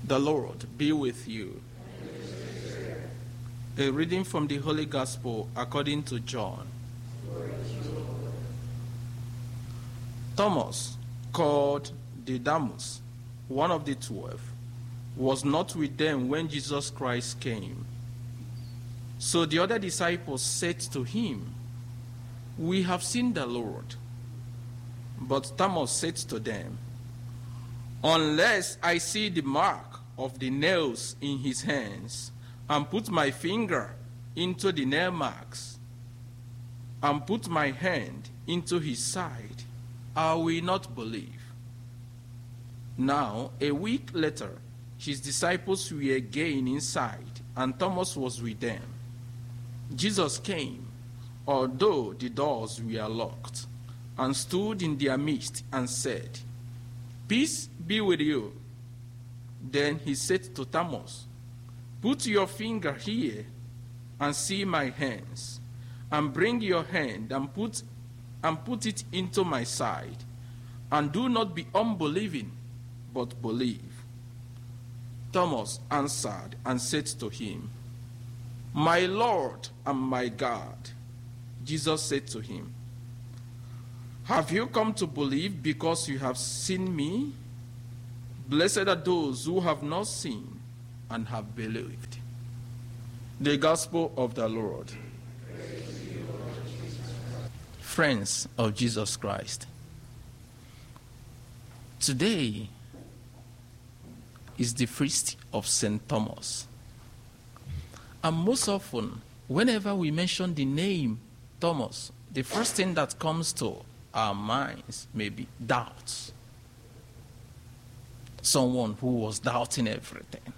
The Lord be with you. A reading from the Holy Gospel according to John. Thomas, called Didymus, one of the 12, was not with them when Jesus Christ came. So the other disciples said to him, "We have seen the Lord." But Thomas said to them, "Unless I see the mark of the nails in his hands, and put my finger into the nail marks, and put my hand into his side, I will not believe." Now, a week later, his disciples were again inside, and Thomas was with them. Jesus came, although the doors were locked, and stood in their midst and said, "Peace be with you." Then he said to Thomas, "Put your finger here and see my hands, and bring your hand and put it into my side, and do not be unbelieving, but believe." Thomas answered and said to him, "My Lord and my God." Jesus said to him, "Have you come to believe because you have seen me? Blessed are those who have not seen and have believed." The Gospel of the Lord. Friends of Jesus Christ, today is the feast of St. Thomas. And most often, whenever we mention the name Thomas, the first thing that comes to our minds may be doubt. Someone who was doubting everything.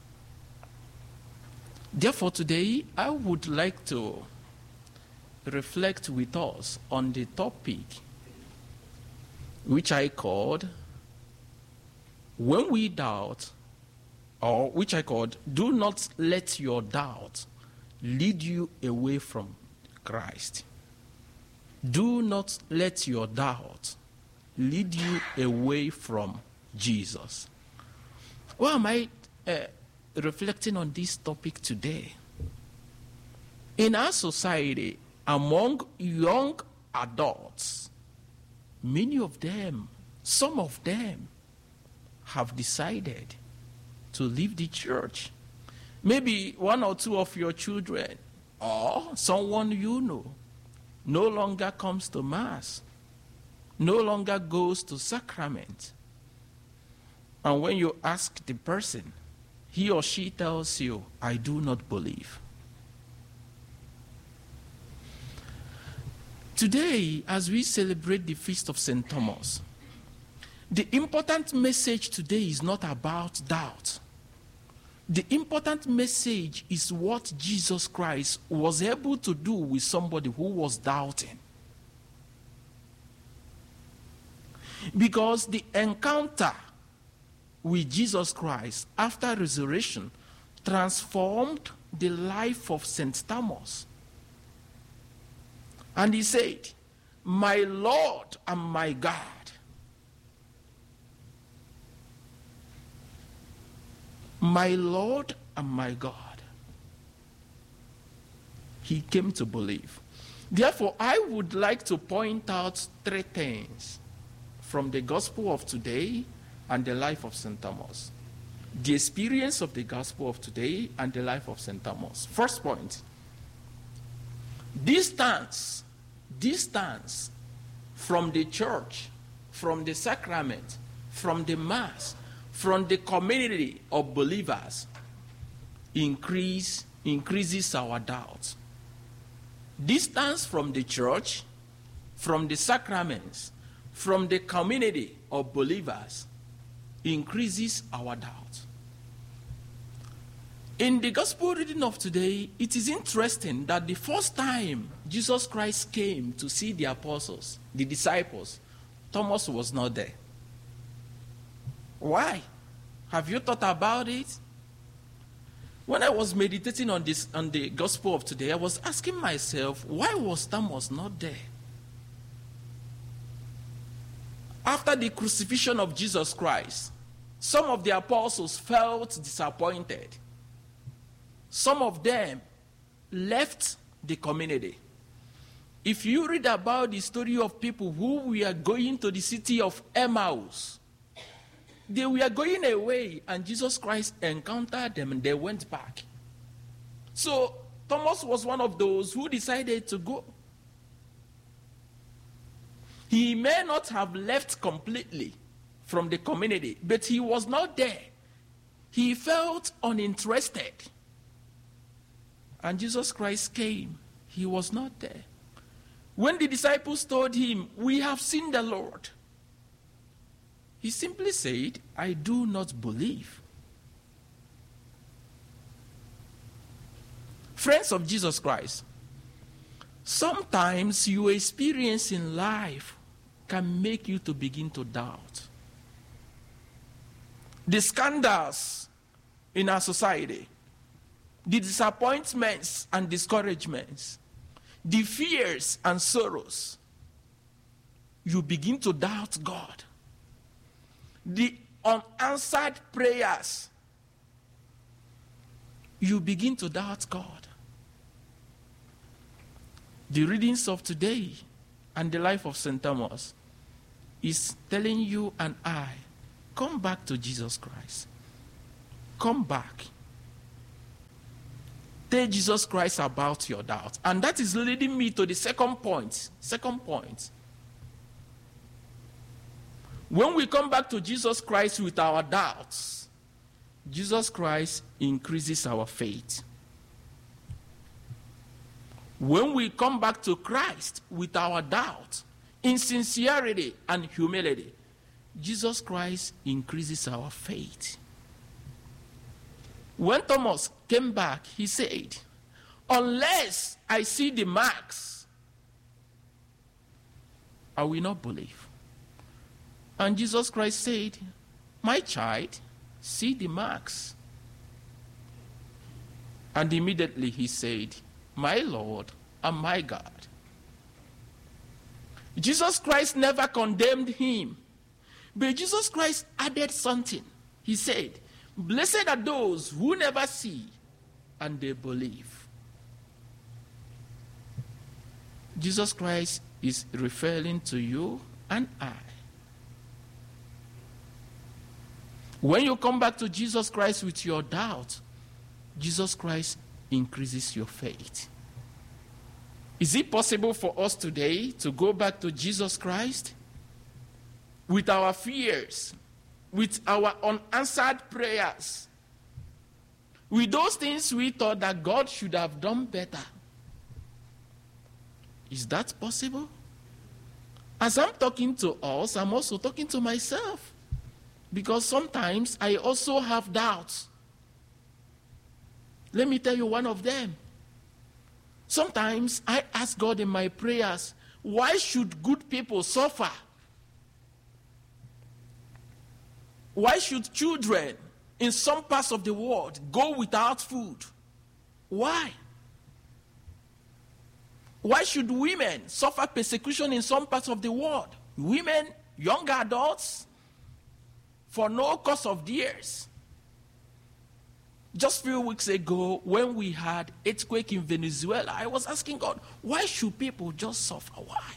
Therefore, today I would like to reflect with us on the topic which I called "When we doubt," or which I called "Do not let your doubt lead you away from Christ." Do not let your doubt lead you away from Jesus. Why am I reflecting on this topic today? In our society, among young adults, many of them, some of them, have decided to leave the church. Maybe one or two of your children or someone you know no longer comes to Mass, no longer goes to sacrament. And when you ask the person, he or she tells you, "I do not believe." Today, as we celebrate the Feast of St. Thomas, the important message today is not about doubt. The important message is what Jesus Christ was able to do with somebody who was doubting. Because the encounter with Jesus Christ after resurrection transformed the life of St. Thomas. And he said, "My Lord and my God." My Lord and my God. He came to believe. Therefore, I would like to point out three things from the gospel of today and the life of St. Thomas. The experience of the gospel of today and the life of St. Thomas. First point, distance from the church, from the sacrament, from the Mass, from the community of believers increases our doubt. Distance from the church, from the sacraments, from the community of believers increases our doubt. In the gospel reading of today, it is interesting that the first time Jesus Christ came to see the apostles, the disciples, Thomas was not there. Why? Have you thought about it? When I was meditating on the gospel of today, I was asking myself, why was Thomas not there? After the crucifixion of Jesus Christ, some of the apostles felt disappointed. Some of them left the community. If you read about the story of people who were going to the city of Emmaus, they were going away and Jesus Christ encountered them and they went back. So Thomas was one of those who decided to go. He may not have left completely from the community, but he was not there. He felt uninterested. And Jesus Christ came. He was not there. When the disciples told him, "We have seen the Lord," he simply said, "I do not believe." Friends of Jesus Christ, sometimes your experience in life can make you to begin to doubt. The scandals in our society, the disappointments and discouragements, the fears and sorrows, you begin to doubt God. The unanswered prayers, you begin to doubt God. The readings of today and the life of St. Thomas is telling you and I, come back to Jesus Christ. Come back. Tell Jesus Christ about your doubt. And that is leading me to the second point. Second point. When we come back to Jesus Christ with our doubts, Jesus Christ increases our faith. When we come back to Christ with our doubt, in sincerity and humility, Jesus Christ increases our faith. When Thomas came back, he said, "Unless I see the marks, I will not believe." And Jesus Christ said, "My child, see the marks." And immediately he said, "My Lord and my God." Jesus Christ never condemned him, but Jesus Christ added something. He said, "Blessed are those who never see and they believe." Jesus Christ is referring to you and I. When you come back to Jesus Christ with your doubt, Jesus Christ increases your faith. Is it possible for us today to go back to Jesus Christ with our fears, with our unanswered prayers, with those things we thought that God should have done better? Is that possible? As I'm talking to us, I'm also talking to myself, because sometimes I also have doubts. Let me tell you one of them. Sometimes I ask God in my prayers, why should good people suffer? Why should children in some parts of the world go without food? Why? Why should women suffer persecution in some parts of the world? Women, young adults, for no cause of theirs. Just a few weeks ago, when we had earthquake in Venezuela, I was asking God, why should people just suffer? Why?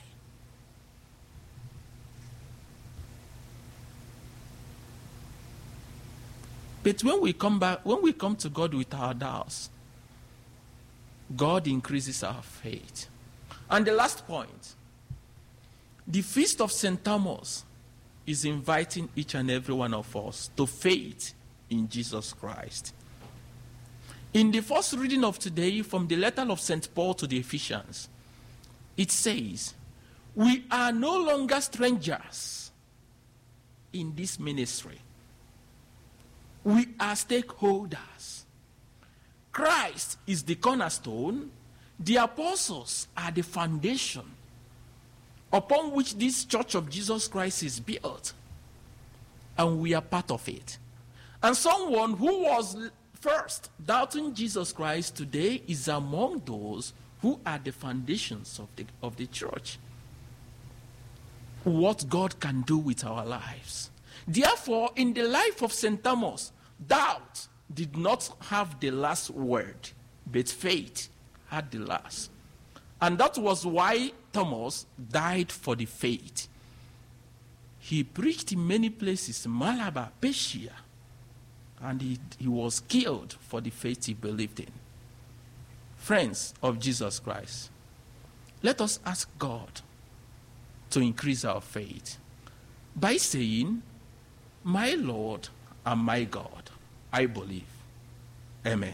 But when we come to God with our doubts, God increases our faith. And the last point, the feast of St. Thomas is inviting each and every one of us to faith in Jesus Christ. In the first reading of today from the letter of St. Paul to the Ephesians, it says, "We are no longer strangers in this ministry. We are stakeholders. Christ is the cornerstone. The apostles are the foundation upon which this church of Jesus Christ is built. And we are part of it. And someone who was first doubting Jesus Christ today is among those who are the foundations of the church. What God can do with our lives. Therefore, in the life of St. Thomas, doubt did not have the last word, but faith had the last. And that was why Thomas died for the faith. He preached in many places, Malabar, Persia, and he was killed for the faith he believed in. Friends of Jesus Christ, let us ask God to increase our faith by saying, my Lord and my God, I believe. Amen.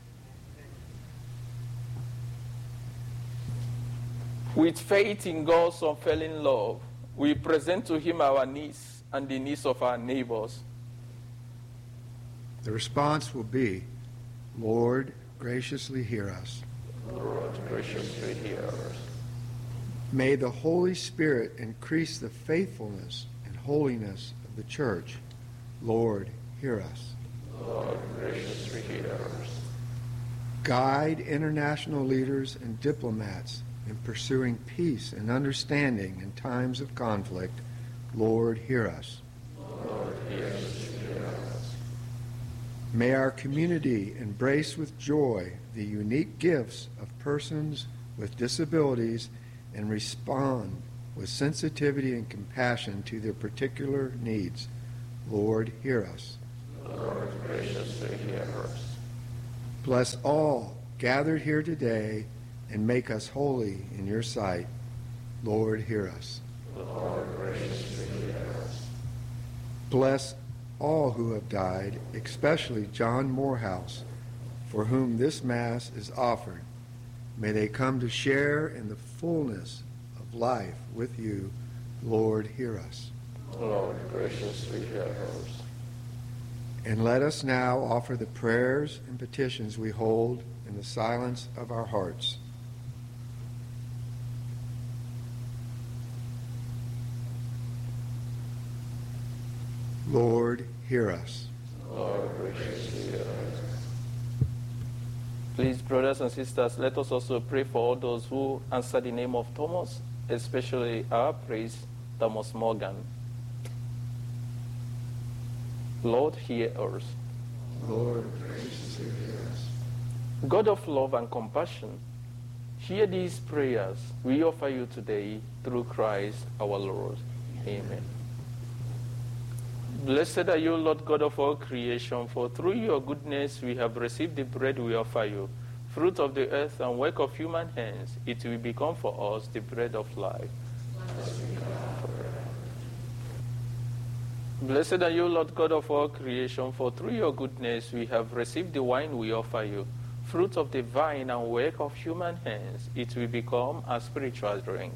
With faith in God's unfailing love, we present to him our needs and the needs of our neighbors. The response will be, Lord, graciously hear us. Lord, graciously hear us. May the Holy Spirit increase the faithfulness and holiness of the church. Lord, hear us. Lord, graciously hear us. Guide international leaders and diplomats in pursuing peace and understanding in times of conflict. Lord, hear us. Lord, hear us. May our community embrace with joy the unique gifts of persons with disabilities and respond with sensitivity and compassion to their particular needs. Lord, hear us. Lord, graciously hear us. Bless all gathered here today and make us holy in your sight. Lord, hear us. Lord, graciously hear us. Bless all who have died, especially John Morehouse, for whom this Mass is offered. May they come to share in the fullness of life with you. Lord, hear us. Lord, graciously hear us. And let us now offer the prayers and petitions we hold in the silence of our hearts. Lord, hear us. Lord, graciously hear us. Please, brothers and sisters, let us also pray for all those who answer the name of Thomas, especially our priest, Thomas Morgan. Lord, hear us. Lord, graciously hear us. God of love and compassion, hear these prayers we offer you today through Christ our Lord. Amen. Blessed are you, Lord God of all creation, for through your goodness we have received the bread we offer you, fruit of the earth and work of human hands. It will become for us the bread of life. Blessed are you, Lord God of all creation, for through your goodness we have received the wine we offer you, fruit of the vine and work of human hands. It will become a spiritual drink.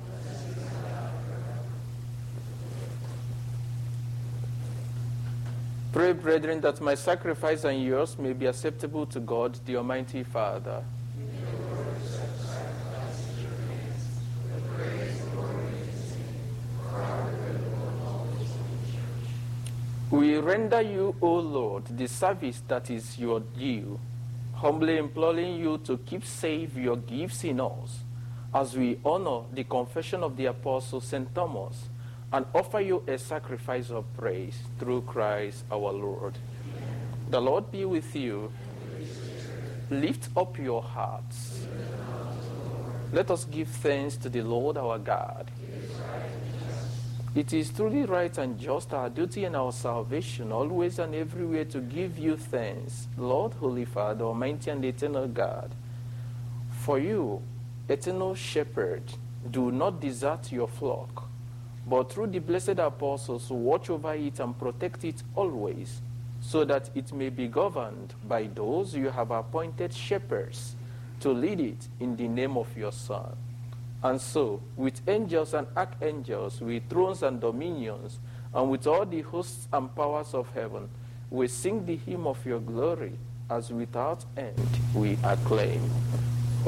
Pray, brethren, that my sacrifice and yours may be acceptable to God, the Almighty Father. We render you, O Lord, the service that is your due, humbly imploring you to keep safe your gifts in us, as we honor the confession of the Apostle St. Thomas, and offer you a sacrifice of praise through Christ our Lord. Amen. The Lord be with you. Lift up your hearts. Let us give thanks to the Lord our God. It is truly right and just, our duty and our salvation, always and everywhere to give you thanks, Lord, Holy Father, Almighty and eternal God. For you, eternal shepherd, do not desert your flock, but through the blessed apostles watch over it and protect it always, so that it may be governed by those you have appointed shepherds to lead it in the name of your Son. And so, with angels and archangels, with thrones and dominions, and with all the hosts and powers of heaven, we sing the hymn of your glory, as without end we acclaim.